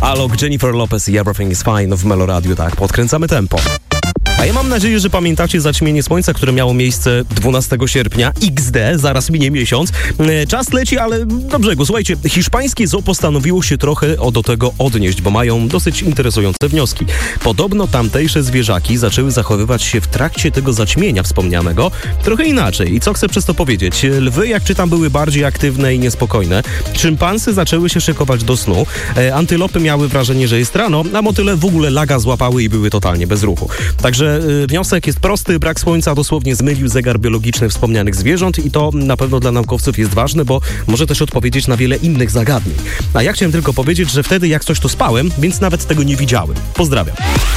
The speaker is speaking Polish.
Alok, Jennifer Lopez i Everything is Fine w Melo Radio, tak, podkręcamy tempo. A ja mam nadzieję, że pamiętacie zaćmienie słońca, które miało miejsce 12 sierpnia. XD, zaraz minie miesiąc. Czas leci, ale do brzegu. Słuchajcie, hiszpańskie zoo postanowiło się trochę do tego odnieść, bo mają dosyć interesujące wnioski. Podobno tamtejsze zwierzaki zaczęły zachowywać się w trakcie tego zaćmienia wspomnianego trochę inaczej. I co chcę przez to powiedzieć? Lwy, jak czytam, były bardziej aktywne i niespokojne. Szympansy zaczęły się szykować do snu. Antylopy miały wrażenie, że jest rano, a motyle w ogóle laga złapały i były totalnie bez ruchu. Także wniosek jest prosty, brak słońca dosłownie zmylił zegar biologiczny wspomnianych zwierząt i to na pewno dla naukowców jest ważne, bo może też odpowiedzieć na wiele innych zagadnień. A ja chciałem tylko powiedzieć, że wtedy jak coś to spałem, więc nawet tego nie widziałem. Pozdrawiam.